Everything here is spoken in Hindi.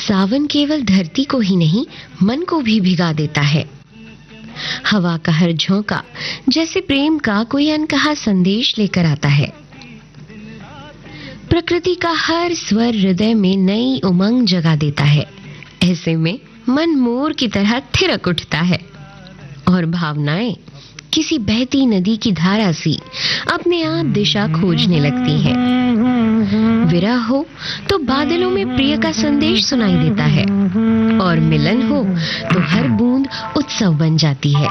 सावन केवल धरती को ही नहीं, मन को भी भिगा देता है। हवा का हर झोंका जैसे प्रेम का कोई अनकहा संदेश लेकर आता है। प्रकृति का हर स्वर हृदय में नई उमंग जगा देता है। ऐसे में मन मोर की तरह थिरक उठता है और भावनाएं किसी बहती नदी की धारा सी अपने आप दिशा खोजने लगती हैं। विरह हो तो बादलों में प्रिय का संदेश सुनाई देता है और मिलन हो तो हर बूंद उत्सव बन जाती है।